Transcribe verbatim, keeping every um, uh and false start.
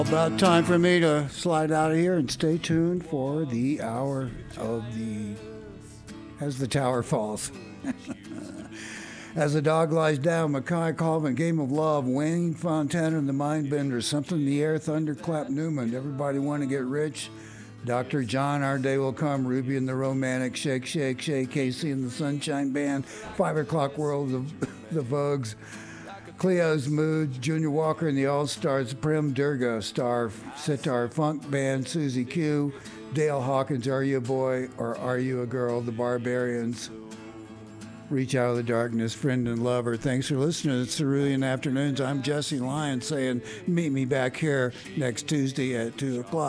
About time for me to slide out of here and stay tuned for the hour of the as the tower falls. As the dog lies down, Mackay Colvin, Game of Love, Wayne Fontana and the Mindbenders, Something in the Air, Thunderclap Newman, Everybody Want to Get Rich, Doctor John, Our Day Will Come, Ruby and the Romantic, Shake, Shake, Shake, Casey and the Sunshine Band, Five O'Clock World, the, the Vugs, Cleo's Moods, Junior Walker and the All-Stars, Prem Durga, Star, Sitar, Funk Band, Susie Q, Dale Hawkins, Are You a Boy or Are You a Girl, The Barbarians, Reach Out of the Darkness, Friend and Lover. Thanks for listening to Cerulean Afternoons. I'm Jesse Lyons saying meet me back here next Tuesday at two o'clock.